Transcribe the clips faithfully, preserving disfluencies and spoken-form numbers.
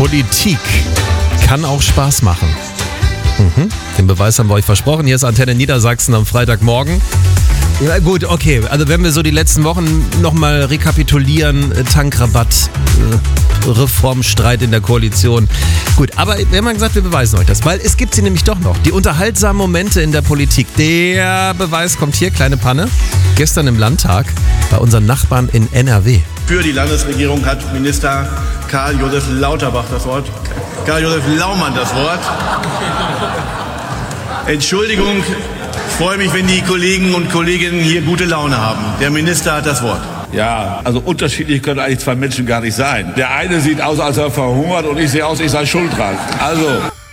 Politik kann auch Spaß machen. Mhm. Den Beweis haben wir euch versprochen. Hier ist Antenne Niedersachsen am Freitagmorgen. Ja gut, okay. Also wenn wir so die letzten Wochen nochmal rekapitulieren, Tankrabatt, äh, Reformstreit in der Koalition. Gut, aber wir haben gesagt, wir beweisen euch das, weil es gibt sie nämlich doch noch. Die unterhaltsamen Momente in der Politik. Der Beweis kommt hier, kleine Panne. Gestern im Landtag bei unseren Nachbarn in N R W. Für die Landesregierung hat Minister Karl-Josef Lauterbach das Wort. Karl-Josef Laumann das Wort. Entschuldigung, ich freue mich, wenn die Kollegen und Kolleginnen hier gute Laune haben. Der Minister hat das Wort. Ja, also unterschiedlich können eigentlich zwei Menschen gar nicht sein. Der eine sieht aus, als er verhungert und ich sehe aus, ich sei schuld dran. Also.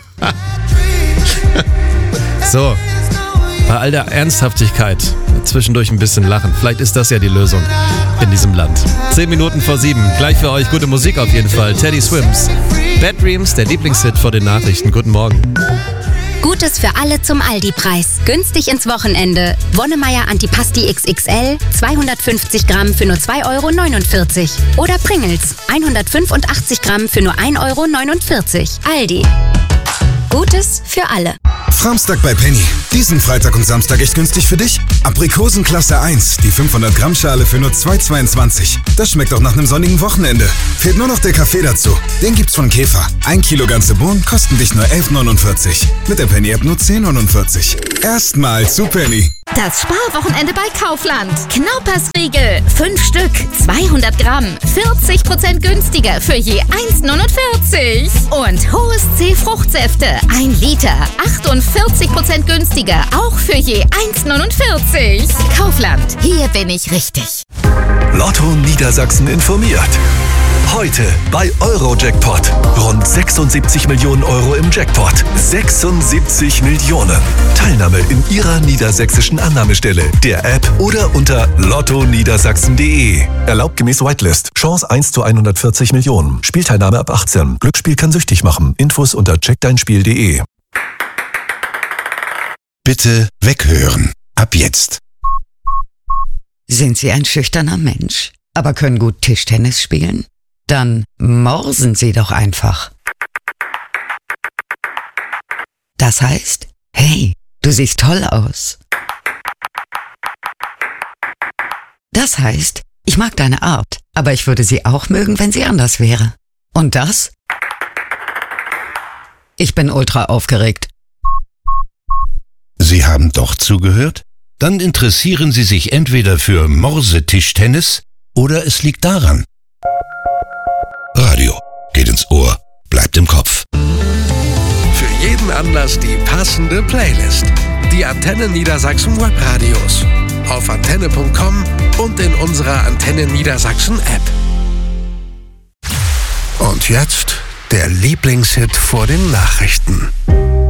So, bei all der Ernsthaftigkeit zwischendurch ein bisschen lachen. Vielleicht ist das ja die Lösung in diesem Land. Zehn Minuten vor sieben. Gleich für euch gute Musik auf jeden Fall. Teddy Swims. Bad Dreams, der Lieblingshit vor den Nachrichten. Guten Morgen. Gutes für alle zum Aldi-Preis. Günstig ins Wochenende. Wonnemeier Antipasti X X L, zweihundertfünfzig Gramm für nur zwei Euro neunundvierzig. Oder Pringles, hundertfünfundachtzig Gramm für nur ein Euro neunundvierzig. Aldi. Gutes für alle. Samstag bei Penny. Diesen Freitag und Samstag echt günstig für dich? Aprikosen Klasse eins, die fünfhundert Gramm Schale für nur zwei Euro zweiundzwanzig. Das schmeckt auch nach einem sonnigen Wochenende. Fehlt nur noch der Kaffee dazu. Den gibt's von Käfer. Ein Kilo ganze Bohnen kosten dich nur elf Euro neunundvierzig. Mit der Penny-App nur zehn Euro neunundvierzig. Erstmal zu Penny. Das Sparwochenende bei Kaufland. Knaupersriegel, fünf Stück, zweihundert Gramm, vierzig Prozent günstiger für je eins Euro neunundvierzig. Und Hohes C Fruchtsäfte, ein Liter, achtundvierzig Prozent günstiger, auch für je eins Euro neunundvierzig. Kaufland, hier bin ich richtig. Lotto Niedersachsen informiert. Heute bei Eurojackpot. Rund sechsundsiebzig Millionen Euro im Jackpot. sechsundsiebzig Millionen. Teilnahme in Ihrer niedersächsischen Annahmestelle, der App oder unter lotto niedersachsen punkt de. Erlaubt gemäß Whitelist. Chance eins zu hundertvierzig Millionen. Spielteilnahme ab achtzehn. Glücksspiel kann süchtig machen. Infos unter check dein spiel punkt de. Bitte weghören. Ab jetzt. Sind Sie ein schüchterner Mensch, aber können gut Tischtennis spielen? Dann morsen Sie doch einfach. Das heißt, hey, du siehst toll aus. Das heißt, ich mag deine Art, aber ich würde sie auch mögen, wenn sie anders wäre. Und das? Ich bin ultra aufgeregt. Sie haben doch zugehört? Dann interessieren Sie sich entweder für Morse-Tischtennis oder es liegt daran. Radio geht ins Ohr, bleibt im Kopf. Für jeden Anlass die passende Playlist. Die Antenne Niedersachsen Webradios. Auf antenne punkt com und in unserer Antenne Niedersachsen App. Und jetzt der Lieblingshit vor den Nachrichten.